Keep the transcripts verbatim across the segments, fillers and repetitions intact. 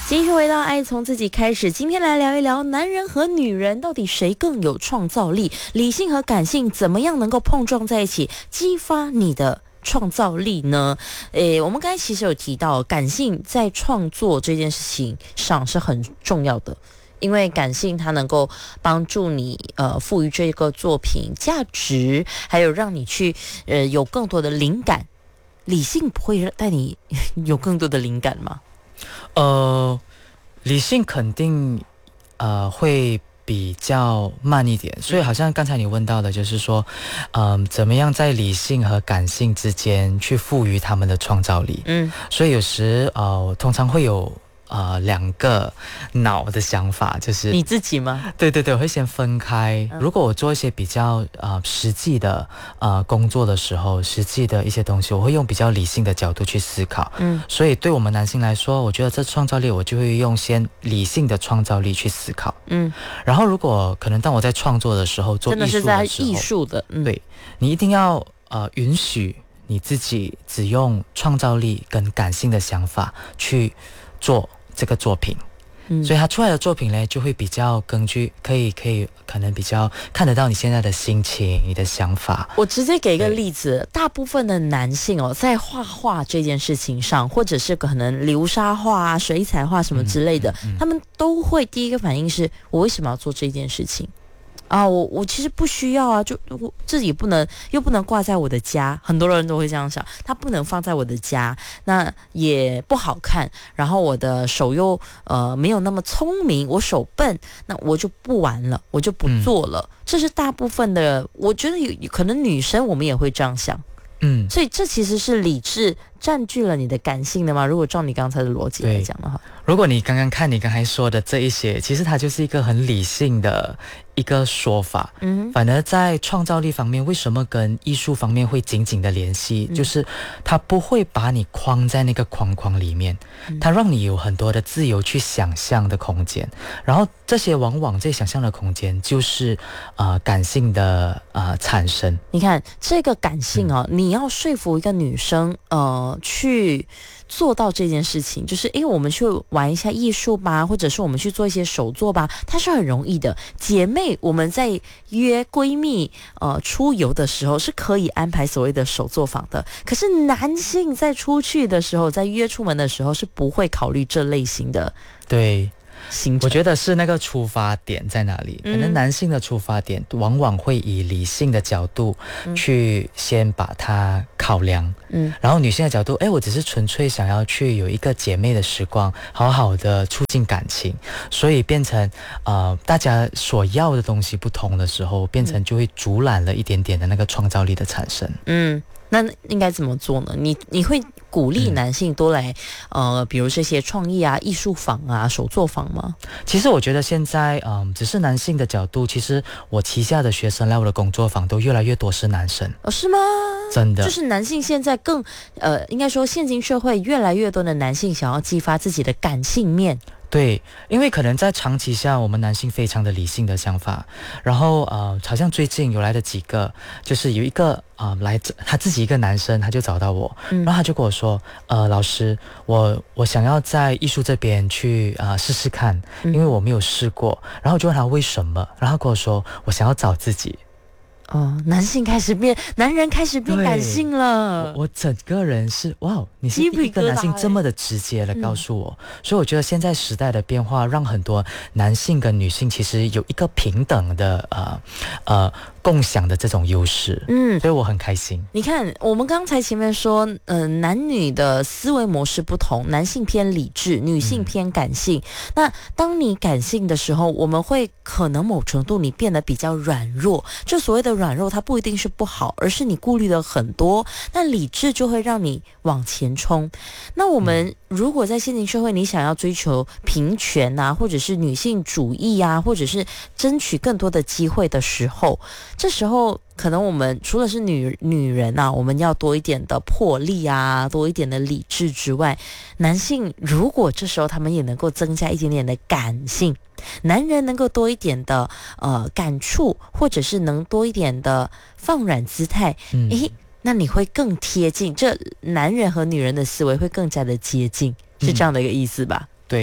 继续回到爱从自己开始，今天来聊一聊男人和女人到底谁更有创造力，理性和感性怎么样能够碰撞在一起，激发你的创造力呢？诶，我们刚才其实有提到，感性在创作这件事情上是很重要的，因为感性它能够帮助你呃赋予这个作品价值，还有让你去呃有更多的灵感。理性不会带你有更多的灵感吗？ 呃，理性肯定呃会比较慢一点，所以好像刚才你问到的就是说，嗯、呃，怎么样在理性和感性之间去赋予他们的创造力？嗯，所以有时呃，通常会有。呃，两个脑的想法，就是你自己吗？ 对对对，我会先分开。嗯、如果我做一些比较呃实际的呃工作的时候，实际的一些东西，我会用比较理性的角度去思考。嗯，所以对我们男性来说，我觉得这创造力，我就会用先理性的创造力去思考。嗯，然后如果可能，当我在创作的时候，做艺术的时候， 真的是在艺术的， 嗯、对你一定要呃允许你自己只用创造力跟感性的想法去做这个作品，嗯，所以他出来的作品呢，就会比较根据可以可以可能比较看得到你现在的心情、你的想法。 我直接给一个例子，大部分的男性哦，在画画这件事情上，或者是可能流沙画啊、水彩画什么之类的，嗯嗯嗯、他们都会第一个反应是：我为什么要做这件事情？啊，我我其实不需要啊，就我自己不能，又不能挂在我的家，很多人都会这样想，它不能放在我的家，那也不好看，然后我的手又呃没有那么聪明，我手笨，那我就不玩了，我就不做了。嗯、这是大部分的，我觉得有可能女生我们也会这样想，嗯，所以这其实是理智占据了你的感性的吗？如果照你刚才的逻辑来讲的话。 如果你刚刚看你刚才说的这一些，其实它就是一个很理性的一个说法。嗯，反而在创造力方面，为什么跟艺术方面会紧紧的联系？嗯、就是它不会把你框在那个框框里面，嗯、它让你有很多的自由去想象的空间。然后这些往往这些想象的空间，就是呃感性的呃产生。 你看这个感性哦，嗯、你要说服一个女生呃去做到这件事情，就是因为我们去玩一下艺术吧，或者是我们去做一些手作吧，它是很容易的。姐妹我们在约闺蜜呃出游的时候是可以安排所谓的手作坊的，可是男性在出去的时候，在约出门的时候是不会考虑这类型的。 对，我觉得是那个出发点在哪里？可能男性的出发点往往会以理性的角度去先把它考量，嗯，然后女性的角度，哎，我只是纯粹想要去有一个姐妹的时光，好好的促进感情，所以变成呃大家所要的东西不同的时候，变成就会阻拦了一点点的那个创造力的产生。 嗯，那应该怎么做呢？你你会鼓励男性多来、嗯、呃，比如这些创意啊、艺术坊啊、手作坊吗？ 其实我觉得现在嗯，只是男性的角度，其实我旗下的学生来我的工作坊都越来越多是男生。 哦，是吗？ 真的， 就是男性现在更呃，应该说现今社会越来越多的男性想要激发自己的感性面。 对，因为可能在长期下，我们男性非常的理性的想法，然后呃，好像最近有来的几个，就是有一个啊、呃、来他自己一个男生，他就找到我，嗯、然后他就跟我说，呃，老师，我我想要在艺术这边去啊、呃、试试看，因为我没有试过，然后我就问他为什么，然后他跟我说，我想要找自己。 哦，男性开始变，男人开始变感性了。 我, 我整个人是哇，你是一个男性这么的直接的告诉我，嗯、所以我觉得现在时代的变化，让很多男性跟女性其实有一个平等的呃呃共享的这种优势。嗯，所以我很开心。 你看，我们刚才前面说，嗯、呃，男女的思维模式不同，男性偏理智，女性偏感性。嗯、那当你感性的时候，我们会可能某程度你变得比较软弱，就所谓的软弱它不一定是不好，而是你顾虑了很多，那理智就会让你往前冲。那我们如果在现今社会你想要追求平权啊，或者是女性主义啊，或者是争取更多的机会的时候，这时候可能我们除了是女女人啊，我们要多一点的魄力啊，多一点的理智之外，男性如果这时候他们也能够增加一点点的感性，男人能够多一点的呃感触，或者是能多一点的放软姿态，嗯，诶，那你会更贴近，这男人和女人的思维会更加的接近，是这样的一个意思吧？ 对。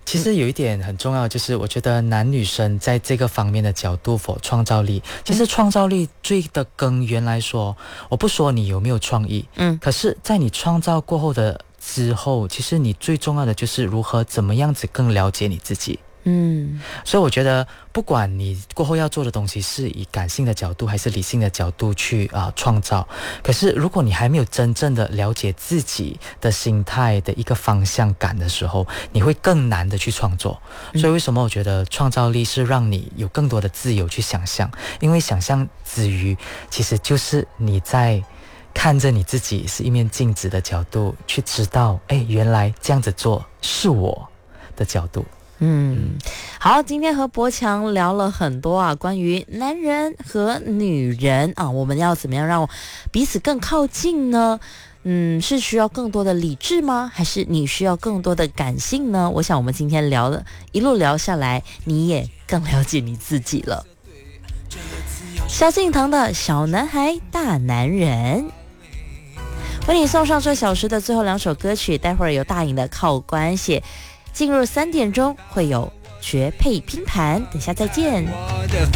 其实有一点很重要，就是我觉得男女生在这个方面的角度否创造力，其实创造力最的根源来说，我不说你有没有创意，嗯，可是在你创造过后的之后，其实你最重要的就是如何怎么样子更了解你自己。嗯，所以我觉得不管你过后要做的东西是以感性的角度还是理性的角度去啊、呃、创造，可是如果你还没有真正的了解自己的心态的一个方向感的时候，你会更难的去创作。所以为什么我觉得创造力是让你有更多的自由去想象，因为想象之余其实就是你在看着你自己是一面镜子的角度去知道，哎，原来这样子做是我的角度。 嗯，好，今天和博强聊了很多啊，关于男人和女人啊，我们要怎么样让彼此更靠近呢？嗯，是需要更多的理智吗？还是你需要更多的感性呢？我想我们今天聊了一路聊下来，你也更了解你自己了。萧敬腾的小男孩大男人，为你送上这小时的最后两首歌曲，待会儿有大颖的靠关系。进入三点钟会有绝配拼盘，等下再见。我的